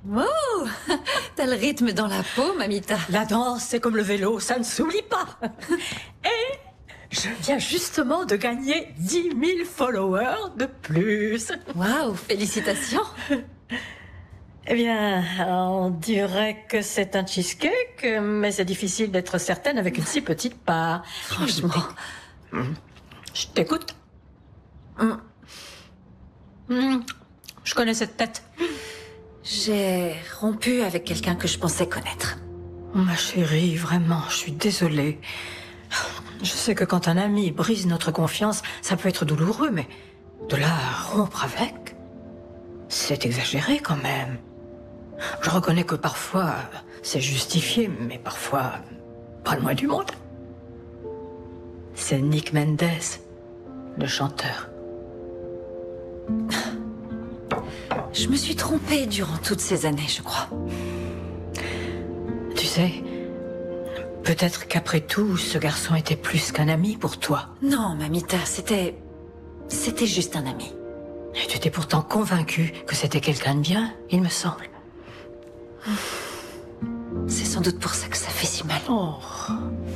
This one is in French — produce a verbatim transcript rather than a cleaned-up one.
Oh, t'as le rythme dans la peau, Mamita. La danse, c'est comme le vélo, ça ne s'oublie pas. Et je viens justement de gagner dix mille followers de plus. Waouh, félicitations. Eh bien, on dirait que c'est un cheesecake, mais c'est difficile d'être certaine avec une si petite part. Franchement. Je t'écoute. Mm. Mm. Je connais cette tête. J'ai rompu avec quelqu'un que je pensais connaître. Ma chérie, vraiment, je suis désolée. Je sais que quand un ami brise notre confiance, ça peut être douloureux, mais de là à rompre avec, c'est exagéré quand même. Je reconnais que parfois, c'est justifié, mais parfois, pas le moins du monde. C'est Nick Mendes, le chanteur. Je me suis trompée durant toutes ces années, je crois. Tu sais, peut-être qu'après tout, ce garçon était plus qu'un ami pour toi. Non, Mamita, c'était... C'était juste un ami. Et tu t'es pourtant convaincue que c'était quelqu'un de bien, il me semble. C'est sans doute pour ça que ça fait si mal. Oh...